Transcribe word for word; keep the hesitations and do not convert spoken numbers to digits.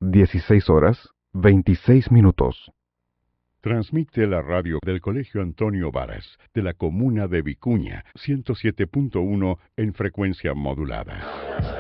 dieciséis horas, veintiséis minutos. Transmite la radio del Colegio Antonio Varas, de la comuna de Vicuña, ciento siete punto uno en frecuencia modulada.